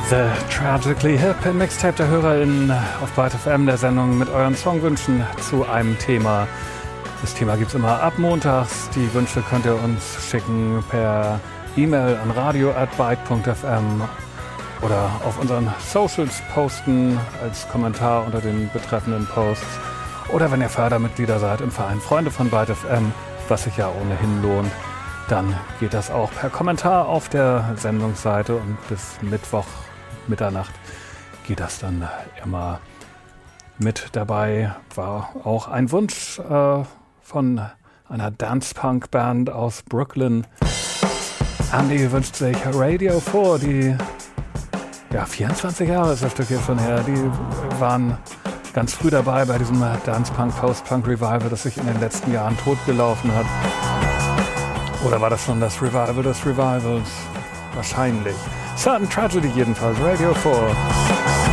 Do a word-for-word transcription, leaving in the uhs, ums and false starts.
The Tragically Hip im Mixtape der HörerInnen auf Byte F M, der Sendung mit euren Songwünschen zu einem Thema. Das Thema gibt es immer ab montags. Die Wünsche könnt ihr uns schicken per E-Mail an radio at byte punkt f m oder auf unseren Socials posten als Kommentar unter den betreffenden Posts. Oder wenn ihr Fördermitglieder seid im Verein Freunde von Byte F M, was sich ja ohnehin lohnt, dann geht das auch per Kommentar auf der Sendungsseite und bis Mittwoch Mitternacht geht das dann immer mit dabei. War auch ein Wunsch äh, von einer Dance-Punk-Band aus Brooklyn. Andy wünscht sich Radio vier, die ja, vierundzwanzig Jahre ist das Stück jetzt schon her. Die waren ganz früh dabei bei diesem Dance-Punk, Post-Punk-Revival, das sich in den letzten Jahren totgelaufen hat. Oder war das schon das Revival des Revivals? Wahrscheinlich. Certain Tragedy jedenfalls, Radio vier.